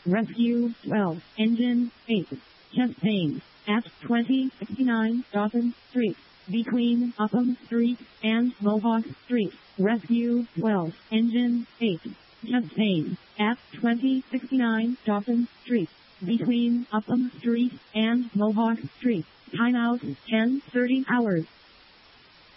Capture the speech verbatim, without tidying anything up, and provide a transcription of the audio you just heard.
Rescue twelve, Engine eight. Chest pain at twenty sixty-nine Dawson Street, between Upham Street and Mohawk Street. Rescue twelve, Engine eight. Chest pain at twenty sixty-nine Dawson Street, between Upham Street and Mohawk Street. Timeout ten thirty hours.